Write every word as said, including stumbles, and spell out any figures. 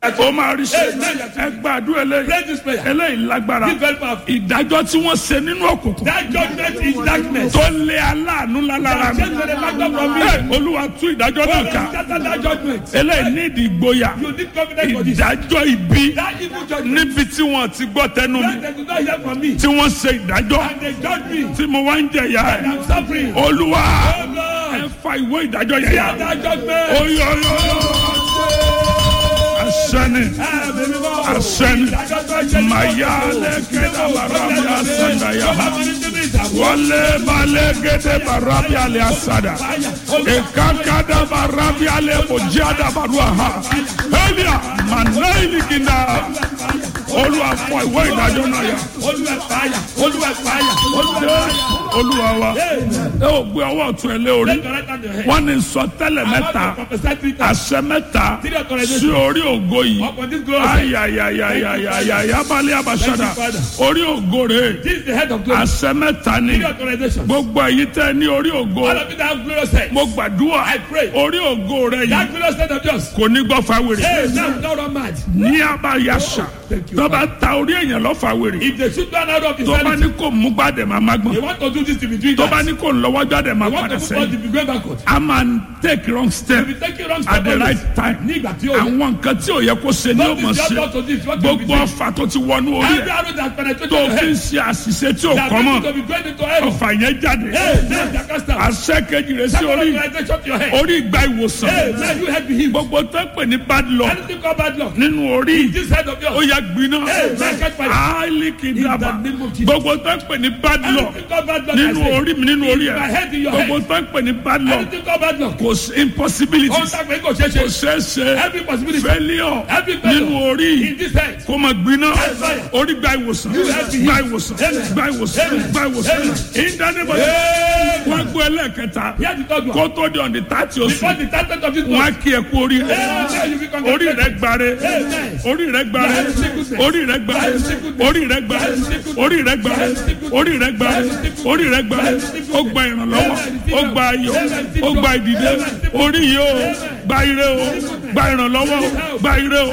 ó máa rí ṣe ẹ gbàdúrà eléyìí eléyìí lágbára ìdájọ́ tí wọ́n ṣe nínú òkùnkùn tó lé aláàánú lálára mi olúwa tú ìdájọ́ náà ká eléyìí nídìí ìgboyà ìdájọ́ ibi níbi tí wọ́n ti gbọ́ tẹnu mi tí wọ́n ṣe ìdájọ́ tí mo wá ń jẹ̀yà ẹ̀ olúwa ẹ fa ìwé ìdájọ́ yẹn yà oyè asẹ́ni asẹ́ni mayale kẹ́dà barabi asandaya wọlé balẹ̀ gẹ́dẹ́ barabi alẹ́ asada ekakada barabi alẹ́ mojada barua ha elia manaili kinda olúwa fọ ìwé ìdájọ́ náà yà olúwa wa ẹ ò gbé ọwọ́ ọ̀tún ẹ lé orí wọ́n ní sọtẹ́lẹ̀ mẹ́ta àṣẹ mẹ́ta sí orí ògo yìí ayayayayayaya balẹ̀ abasada orí ògo rẹ̀ àṣẹ mẹ́ta ni gbogbo èyí tẹ́ ní orí ògo mo gbàdúrà orí ògo rẹ̀ yìí kò ní gbọ́ fáwèrè ní abayasa tó bá ta orí èèyàn lọ fáwèrè tó bá ní kò mú gbàdé máa má gbọ́n tó bá ní kò lọ́wọ́ jáde máa padà sẹ́yìn a máa take wrong step at the right time àwọn nǹkan tí ò yẹ kó ṣe ní o mọ̀ ṣe gbogbo ọfà tó ti wọnú orí ẹ̀ tó fi ń ṣe àṣìṣe tí ò kọ́ mọ̀ ọfà yẹn jáde àṣẹ kejì rẹ̀ sí orí orí ìgbà ìwòsàn gbogbo tó ń pè ní bad luck nínú orí ó yà gbiná áìlì kìdàbà gbogbo tó ń pè ní bad luck nínú orí mi nínú orí ẹ̀ gbogbo tó ń pè ní bad luck kò sí impossibility kò ṣeé ṣe failure nínú orí kò mà gbiná orí gba ìwòsàn gba ìwòsàn gba ìwòsàn gba ìwòsàn ìdánimọ̀ wọn gbọ́ ẹlẹ́kẹta kó tó di ọ̀dì tààtì oṣù wọn á kí ẹ kú orí rẹ orí rẹ gbàre orí rẹ gbàre orí rẹ gbàre orí rẹ gbàre orí rẹ gbàre orí rẹ gbàre orí rẹ gbàre ó gba ìrànlọ́wọ́ ó gba ayọ̀ ó gba ìdìde orí yìí ó gba ire o gba ìrànlọ́wọ́ gba ire o